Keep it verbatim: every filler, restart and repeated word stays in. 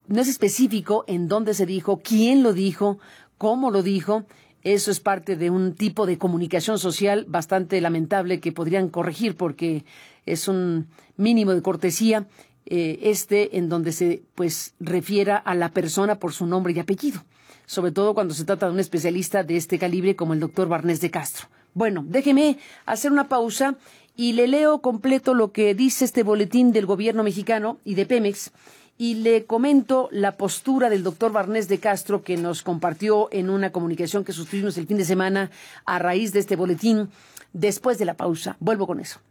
no es específico en dónde se dijo, quién lo dijo, cómo lo dijo. Eso es parte de un tipo de comunicación social bastante lamentable que podrían corregir porque es un mínimo de cortesía eh, este en donde se pues refiera a la persona por su nombre y apellido, sobre todo cuando se trata de un especialista de este calibre como el doctor Barnés de Castro. Bueno, déjeme hacer una pausa y le leo completo lo que dice este boletín del gobierno mexicano y de Pemex, y le comento la postura del doctor Barnés de Castro que nos compartió en una comunicación que suscribimos el fin de semana a raíz de este boletín después de la pausa. Vuelvo con eso.